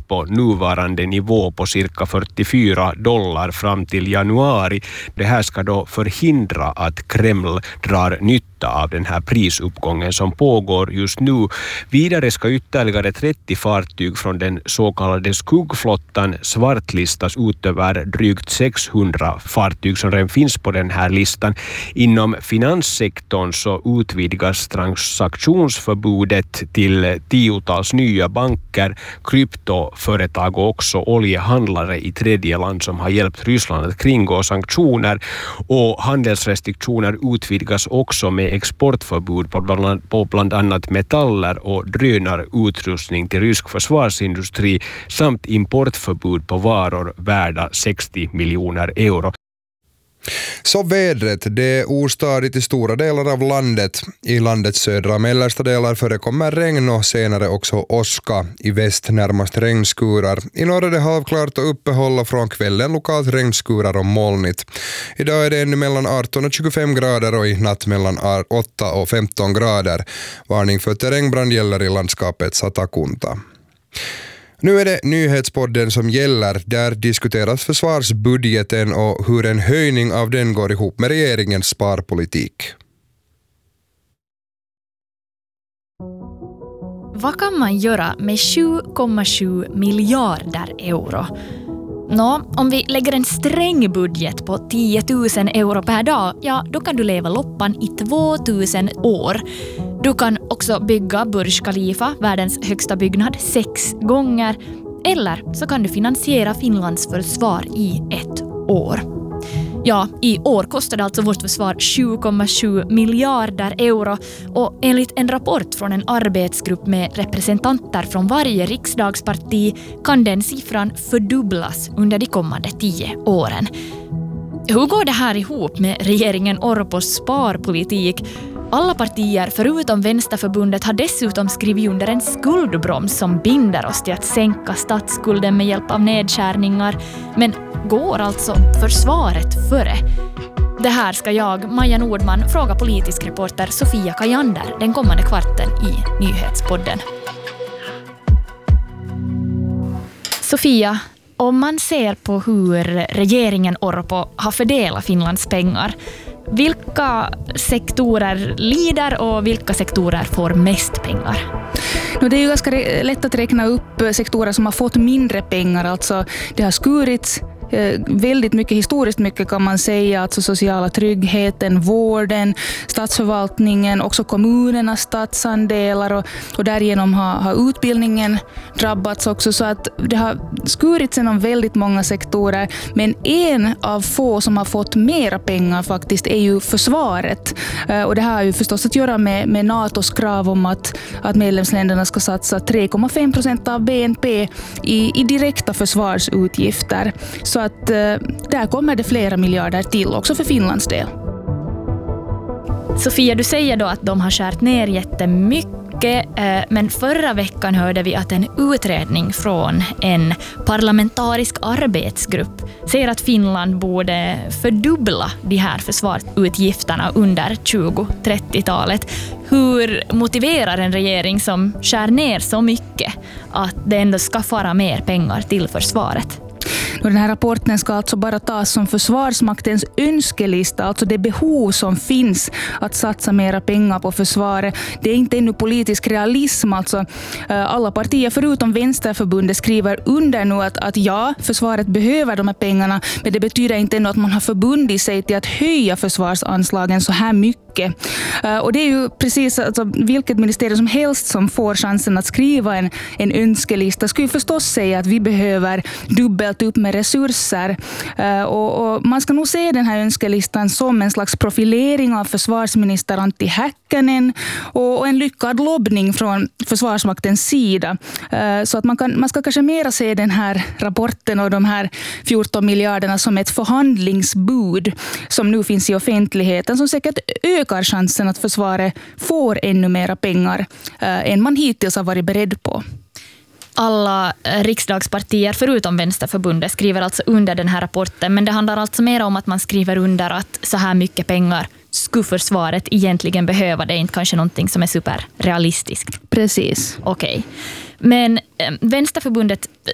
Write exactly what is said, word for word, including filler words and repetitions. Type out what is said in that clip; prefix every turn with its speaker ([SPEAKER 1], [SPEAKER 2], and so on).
[SPEAKER 1] på nuvarande nivå på cirka fyrtiofyra dollar fram till januari. Det här ska då förhindra att Kreml drar nytta av den här prisuppgången som pågår just nu. Vidare ska ytterligare trettio fartyg från den så kallade skuggflottan svartlistas utöver drygt sexhundra fartyg som redan finns på den här listan. Inom finanssektorn så utvidgas transaktionsförbudet till tiotals nya banker, kryptoföretag och också oljehandlare i tredje land som har hjälpt Ryssland att kringgå sanktioner, och handelsrestriktioner utvidgas också med exportförbud på bland, på bland annat metaller och drönarutrustning till rysk försvarsindustri samt importförbud på varor värda sextio miljoner euro.
[SPEAKER 2] Så vädret, det är ostadigt i stora delar av landet. I landets södra och mellersta delar förekommer regn och senare också åska. I väst närmast regnskurar. I norr är det halvklart och uppehåll och från kvällen lokalt regnskurar och molnigt. Idag är det ännu mellan arton och tjugofem grader och i natt mellan åtta och femton grader. Varning för terrängbrand gäller i landskapet Satakunta. Nu är det nyhetspodden som gäller. Där diskuteras försvarsbudgeten och hur en höjning av den går ihop med regeringens sparpolitik.
[SPEAKER 3] Vad kan man göra med sju komma sju miljarder euro? Nå, om vi lägger en sträng budget på tio tusen euro per dag, ja, då kan du leva loppan i två tusen år. Du kan också bygga Burj Khalifa, världens högsta byggnad, sex gånger. Eller så kan du finansiera Finlands försvar i ett år. Ja, i år kostade alltså vårt försvar sju komma sju miljarder euro, och enligt en rapport från en arbetsgrupp med representanter från varje riksdagsparti kan den siffran fördubblas under de kommande tio åren. Hur går det här ihop med regeringen Orpos sparpolitik? Alla partier förutom Vänsterförbundet har dessutom skrivit under en skuldbroms som binder oss till att sänka statsskulden med hjälp av nedskärningar. Men går alltså försvaret före? Det här ska jag, Maja Nordman, fråga politisk reporter Sofia Kajander den kommande kvarten i Nyhetspodden. Sofia, om man ser på hur regeringen Orpo har fördelat Finlands pengar, vilka sektorer lider och vilka sektorer får mest pengar?
[SPEAKER 4] Det är ju ganska lätt att räkna upp sektorer som har fått mindre pengar. Alltså det har skurits väldigt mycket, historiskt mycket kan man säga, alltså sociala tryggheten, vården, statsförvaltningen, också kommunernas statsandelar, och, och därigenom har, har utbildningen drabbats också, så att det har skurits inom väldigt många sektorer. Men en av få som har fått mera pengar faktiskt är ju försvaret, och det har ju förstås att göra med, med NATOs krav om att, att medlemsländerna ska satsa tre komma fem procent av B N P i, i direkta försvarsutgifter. Så att eh, där kommer det flera miljarder till också för Finlands del.
[SPEAKER 3] Sofia, du säger då att de har skärt ner jättemycket, eh, men förra veckan hörde vi att en utredning från en parlamentarisk arbetsgrupp säger att Finland borde fördubbla de här försvarsutgifterna under tjugo-trettiotalet. Hur motiverar en regering som skär ner så mycket att det ändå ska fara mer pengar till försvaret?
[SPEAKER 4] Den här rapporten ska alltså bara tas som försvarsmaktens önskelista, alltså det behov som finns att satsa mera pengar på försvaret. Det är inte ännu politisk realism, alltså alla partier förutom Vänsterförbundet skriver under nu att, att ja, försvaret behöver de här pengarna, men det betyder inte ännu att man har förbundit sig till att höja försvarsanslagen så här mycket. Och det är ju precis, alltså, vilket ministerium som helst som får chansen att skriva en, en önskelista skulle förstås säga att vi behöver dubbelt upp med resurser. Och, och man ska nog se den här önskelistan som en slags profilering av försvarsminister Antti Häkkänen och, och en lyckad lobbning från försvarsmaktens sida. Så att man, kan, man ska kanske mera se den här rapporten och de här fjorton miljarderna som ett förhandlingsbud som nu finns i offentligheten, som säkert ökar chansen att försvaret får ännu mera pengar än man hittills har varit beredd på.
[SPEAKER 3] Alla riksdagspartier förutom Vänsterförbundet skriver alltså under den här rapporten, men det handlar alltså mer om att man skriver under att så här mycket pengar skulle försvaret egentligen behöva. Det är inte kanske någonting som är superrealistiskt.
[SPEAKER 4] Precis.
[SPEAKER 3] Okej. Okay. Men eh, Vänsterförbundet